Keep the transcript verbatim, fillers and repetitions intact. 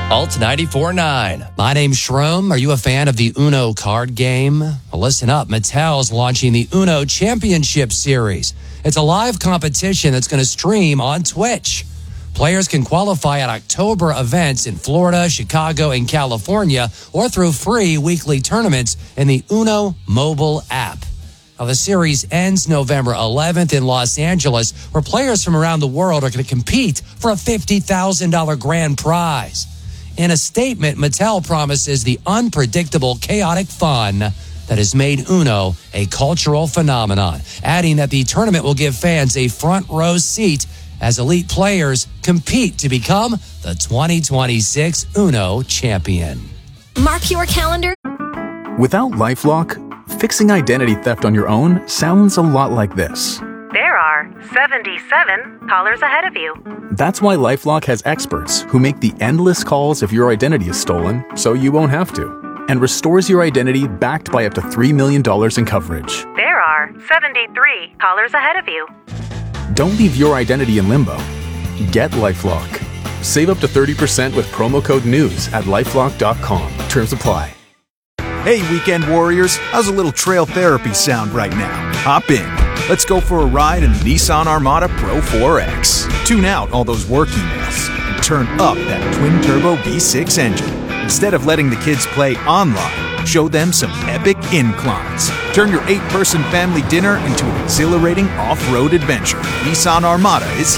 Alt ninety-four point nine. My name's Shroom. Are you a fan of the Uno card game? Well, listen up. Mattel's launching the Uno Championship Series. It's a live competition that's going to stream on Twitch. Players can qualify at October events in Florida, Chicago, and California, or through free weekly tournaments in the Uno mobile app. Now, the series ends November eleventh in Los Angeles, where players from around the world are going to compete for a fifty thousand dollars grand prize. In a statement, Mattel promises the unpredictable, chaotic fun that has made Uno a cultural phenomenon, adding that the tournament will give fans a front row seat as elite players compete to become the twenty twenty-six Uno champion. Mark your calendar. Without LifeLock, fixing identity theft on your own sounds a lot like this. There are seventy-seven callers ahead of you. That's why LifeLock has experts who make the endless calls if your identity is stolen, so you won't have to, and restores your identity backed by up to three million dollars in coverage. There are seventy-three callers ahead of you. Don't leave your identity in limbo. Get LifeLock. Save up to thirty percent with promo code NEWS at lifelock dot com. Terms apply. Hey, weekend warriors, how's a little trail therapy sound right now? Hop in. Let's go for a ride in the Nissan Armada Pro four X. Tune out all those work emails and turn up that twin-turbo V six engine. Instead of letting the kids play online, show them some epic inclines. Turn your eight-person family dinner into an exhilarating off-road adventure. Nissan Armada is